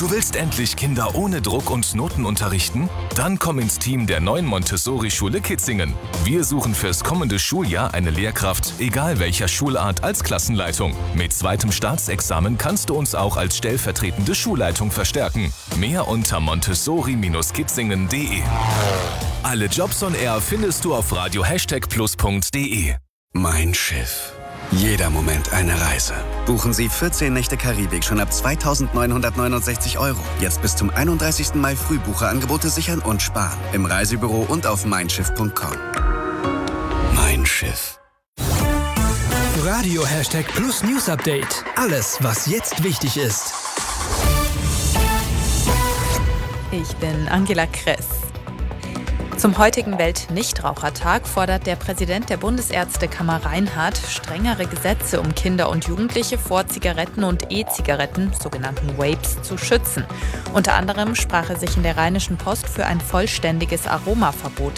Du willst endlich Kinder ohne Druck und Noten unterrichten? Dann komm ins Team der neuen Montessori-Schule Kitzingen. Wir suchen fürs kommende Schuljahr eine Lehrkraft, egal welcher Schulart, als Klassenleitung. Mit zweitem Staatsexamen kannst du uns auch als stellvertretende Schulleitung verstärken. Mehr unter montessori-kitzingen.de. Alle Jobs on Air findest du auf radio+plus.de. Mein Schiff. Jeder Moment eine Reise. Buchen Sie 14 Nächte Karibik schon ab 2.969 €. Jetzt bis zum 31. Mai Frühbucherangebote sichern und sparen. Im Reisebüro und auf meinschiff.com. Mein Schiff. Radio #Plus News Update. Alles, was jetzt wichtig ist. Ich bin Angela Kress. Zum heutigen Welt-Nichtrauchertag fordert der Präsident der Bundesärztekammer Reinhardt strengere Gesetze, um Kinder und Jugendliche vor Zigaretten und E-Zigaretten, sogenannten Vapes, zu schützen. Unter anderem sprach er sich in der Rheinischen Post für ein vollständiges Aromaverbot